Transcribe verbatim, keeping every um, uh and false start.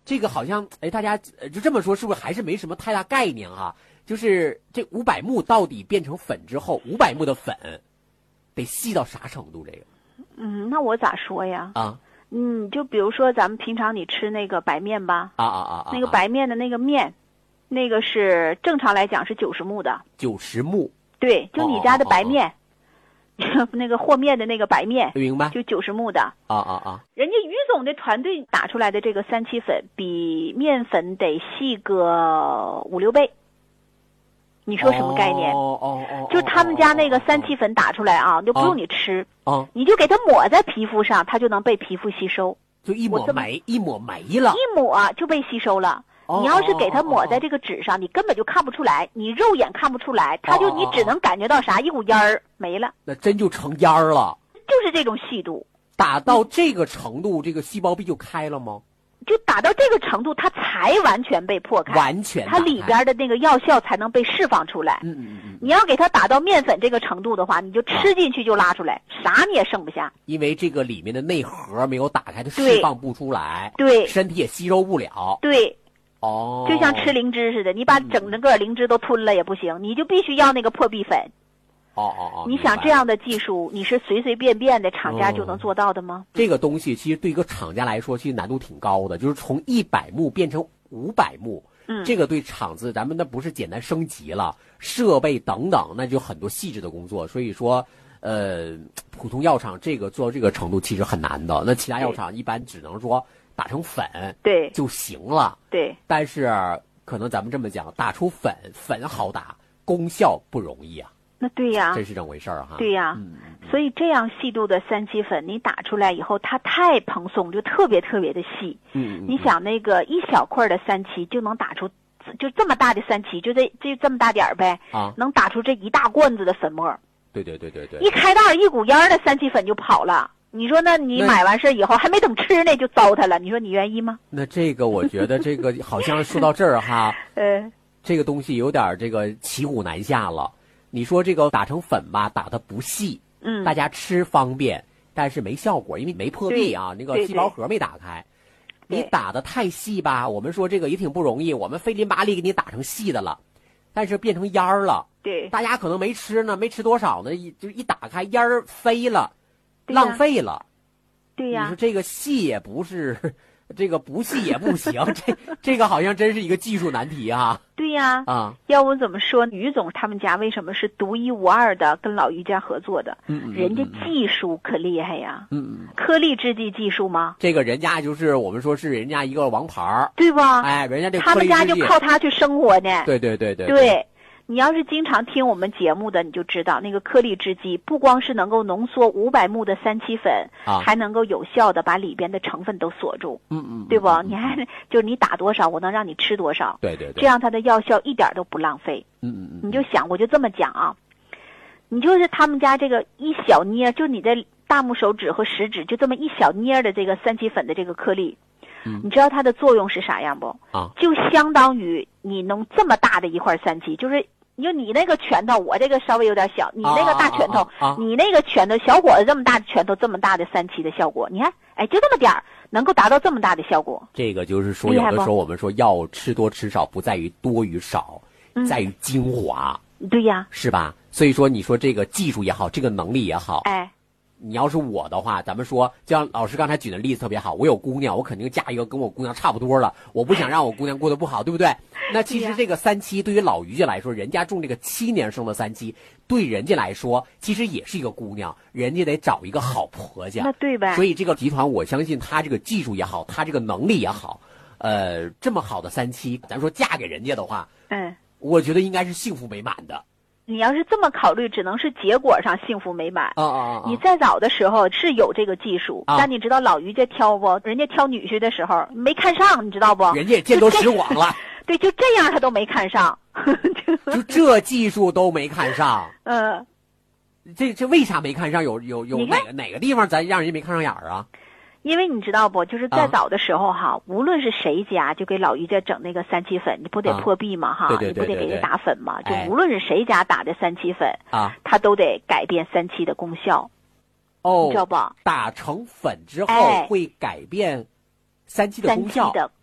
这个好像哎，大家就这么说，是不是还是没什么太大概念啊？就是这五百目到底变成粉之后，五百目的粉得细到啥程度？这个， 嗯，那我咋说呀？ 啊， 嗯，就比如说咱们平常你吃那个白面吧， 啊啊啊啊， 那个白面的那个面，那个是正常来讲是九十目的， 九十目， 对，就你家的白面。哦哦哦哦那个和面的那个白面， 明白？ 就九十目的。 啊啊啊！ 人家于总的团队打出来的这个三七粉，比面粉得细个五六倍。你说什么概念？ 哦哦哦， 就他们家那个三七粉打出来啊，就不用你吃， 啊， 你就给它抹在皮肤上，它就能被皮肤吸收。 就一抹没，一抹没了， 一抹就被吸收了。你要是给它抹在这个纸上，你根本就看不出来，你肉眼看不出来，它就你只能感觉到啥，一股烟儿没了， 那真就成烟儿了。 就是这种细度， 打到这个程度，这个细胞壁就开了吗？ 就打到这个程度，它才完全被破开， 完全它里边的那个药效才能被释放出来。 嗯嗯嗯。 你要给它打到面粉这个程度的话，你就吃进去就拉出来，啊、啥你也剩不下。 因为这个里面的内核没有打开，它释放不出来， 对， 身体也吸收不了。 对。 哦， 就像吃灵芝似的，你把整整个灵芝都吞了也不行，嗯、你就必须要那个破壁粉。 哦哦哦！ 你想这样的技术，你是随随便便的厂家就能做到的吗？ 哦、这个东西其实对一个厂家来说，其实难度挺高的，就是从一百目变成五百目， 嗯， 这个对厂子咱们那不是简单升级了，设备等等，那就很多细致的工作。所以说，呃，普通药厂这个做到这个程度其实很难的。那其他药厂一般只能说打成粉， 对， 就行了。 对， 但是可能咱们这么讲，打出粉，粉好打，功效不容易啊。 那对呀， 这是这么回事儿哈。 对呀， 嗯， 所以这样细度的三七粉，你打出来以后，它太蓬松，就特别特别的细。 嗯， 你想那个一小块的三七就能打出，就这么大的三七，就这这这么大点儿呗， 啊， 能打出这一大罐子的粉末。 对对对对对。 一开袋一股烟的三七粉就跑了。你说那你买完事以后还没等吃呢就糟蹋了，你说你愿意吗？ 那这个我觉得这个好像说到这儿哈， 呃， 这个东西有点这个骑虎难下了。你说这个打成粉吧，打得不细， 嗯， 大家吃方便，但是没效果，因为没破壁啊，那个细胞核没打开。你打得太细吧，我们说这个也挺不容易，我们费劲巴力给你打成细的了，但是变成烟儿了。 对， 大家可能没吃呢，没吃多少呢，一就一打开烟儿飞了，浪费了。 对呀， 你说这个细也不是，这个不细也不行，这这个好像真是一个技术难题啊。 对呀， 啊， 要不怎么说于总他们家为什么是独一无二的跟老于家合作的？ 嗯嗯， 人家技术可厉害呀。 嗯嗯， 颗粒制剂技术吗？ 这个人家就是我们说是人家一个王牌， 对吧？ 哎，人家这他们家就靠他去生活呢。 对对对对。 对。你要是经常听我们节目的，你就知道那个颗粒制剂不光是能够浓缩五百目的三七粉， 啊， 还能够有效的把里边的成分都锁住。 嗯嗯， 对不？嗯、你还就是你打多少，我能让你吃多少。 对对对。 这样它的药效一点都不浪费。 嗯嗯嗯。 你就想，我就这么讲啊，你就是他们家这个一小捏，就你的大拇手指和食指就这么一小捏的这个三七粉的这个颗粒。 嗯， 你知道它的作用是啥样不？ 啊， 就相当于你弄这么大的一块三七，就是就你那个拳头，我这个稍微有点小，你那个大拳头， 啊啊啊啊、 你那个拳头，小伙子这么大的拳头，这么大的三七的效果，你看，哎，就这么点儿，能够达到这么大的效果。 这个就是说，有的时候我们说药吃多吃少，不在于多与少， 嗯、 在于精华。 对呀， 是吧？所以说，你说这个技术也好，这个能力也好， 哎。 你要是我的话，咱们说，就像老师刚才举的例子特别好，我有姑娘，我肯定嫁一个跟我姑娘差不多了，我不想让我姑娘过得不好，对不对？那其实这个三七对于老于家来说，人家种这个七年生的三七，对人家来说其实也是一个姑娘，人家得找一个好婆家， 那对呗？ 所以这个集团，我相信他这个技术也好，他这个能力也好，呃，这么好的三七，咱说嫁给人家的话， 嗯， 我觉得应该是幸福美满的。 你要是这么考虑，只能是结果上幸福美满。 啊啊啊！ 你再早的时候是有这个技术， 啊、 但你知道老于家挑不？人家挑女婿的时候没看上，你知道不？ 人家也见多识广了。 对，就这样他都没看上。 就这技术都没看上。 嗯。 这这为啥没看上？有有有哪个哪个地方咱让人没看上眼儿啊？ 因为你知道不，就是在早的时候哈，啊、无论是谁家，就给老于家整那个三七粉，你不得破壁嘛哈？ 对对对对对， 你不得给他打粉嘛？ 哎、 就无论是谁家打的三七粉啊， 他都得改变三七的功效。 哦， 你知道不？ 打成粉之后会改变三七的功效。 三七的